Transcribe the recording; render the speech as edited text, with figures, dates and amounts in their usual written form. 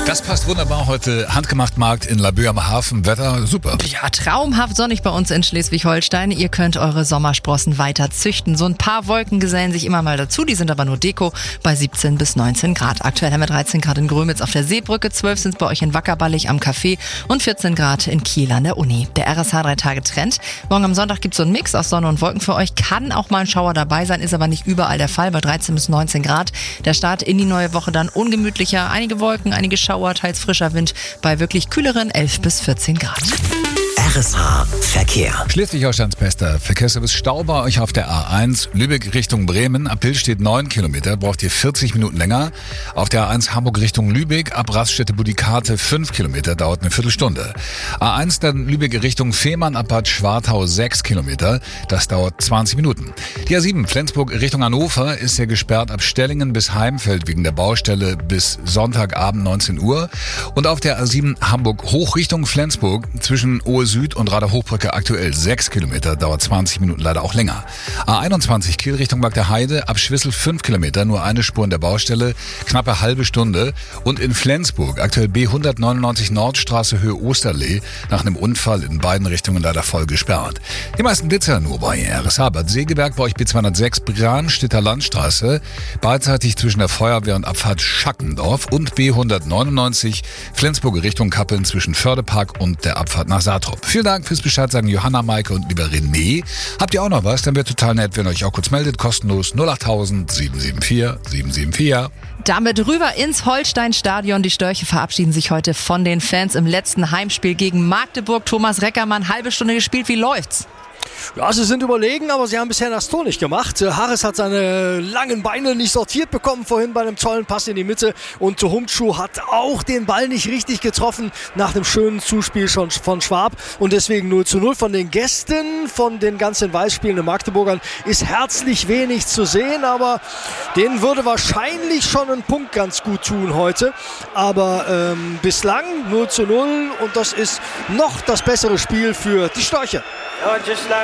Das passt wunderbar heute. Handgemacht-Markt in Laboe am Hafen. Wetter super. Ja, traumhaft sonnig bei uns in Schleswig-Holstein. Ihr könnt eure Sommersprossen weiter züchten. So ein paar Wolken gesellen sich immer mal dazu. Die sind aber nur Deko bei 17 bis 19 Grad. Aktuell haben wir 13 Grad in Grömitz auf der Seebrücke, 12 sind es bei euch in Wackerballig am Café und 14 Grad in Kiel an der Uni. Der RSH 3-Tage-Trend. Morgen am Sonntag gibt es so einen Mix aus Sonne und Wolken für euch. Kann auch mal ein Schauer dabei sein, ist aber nicht überall der Fall bei 13 bis 19 Grad. Der Start in die neue Woche dann ungemütlicher. Einige Wolken, einige Schauer, teils frischer Wind bei wirklich kühleren 11 bis 14 Grad. RSH Verkehr. Schleswig-Holsteins bester Verkehrsservice Stau bei euch auf der A1 Lübeck Richtung Bremen. Ab Pill steht 9 Kilometer, braucht ihr 40 Minuten länger. Auf der A1 Hamburg Richtung Lübeck, ab Raststätte Budikate 5 Kilometer, dauert eine Viertelstunde. A1 dann Lübeck Richtung Fehmarn, ab Bad Schwartau 6 Kilometer, das dauert 20 Minuten. Die A7 Flensburg Richtung Hannover ist ja gesperrt ab Stellingen bis Heimfeld wegen der Baustelle bis Sonntagabend 19 Uhr. Und auf der A7 Hamburg hoch Richtung Flensburg zwischen Ohe Süd und Rader Hochbrücke aktuell 6 Kilometer, dauert 20 Minuten, leider auch länger. A21 Kiel Richtung Magdeheide, ab Schwissel 5 Kilometer, nur eine Spur in der Baustelle, knappe halbe Stunde. Und in Flensburg aktuell B199 Nordstraße Höhe Osterlee, nach einem Unfall in beiden Richtungen leider voll gesperrt. Die meisten Blitzer nur bei RSH Bad Segeberg, bei euch B206 Branstädter Landstraße, beidseitig zwischen der Feuerwehr und Abfahrt Schackendorf und B199 Flensburg Richtung Kappeln zwischen Fördepark und der Abfahrt nach Saatrup. Vielen Dank fürs Bescheid sagen, Johanna, Maike und lieber René. Habt ihr auch noch was? Dann wäre total nett, wenn ihr euch auch kurz meldet. Kostenlos 08000 774 774. Damit rüber ins Holstein-Stadion. Die Störche verabschieden sich heute von den Fans im letzten Heimspiel gegen Magdeburg. Thomas Reckermann, halbe Stunde gespielt. Wie läuft's? Ja, sie sind überlegen, aber sie haben bisher das Tor nicht gemacht. Harris hat seine langen Beine nicht sortiert bekommen vorhin bei einem tollen Pass in die Mitte. Und Tuhumtschu hat auch den Ball nicht richtig getroffen nach dem schönen Zuspiel schon von Schwab. Und deswegen 0:0 von den Gästen, von den ganzen weiß spielenden Magdeburgern ist herzlich wenig zu sehen. Aber denen würde wahrscheinlich schon ein Punkt ganz gut tun heute. Aber bislang 0:0 und das ist noch das bessere Spiel für die Störche. Just like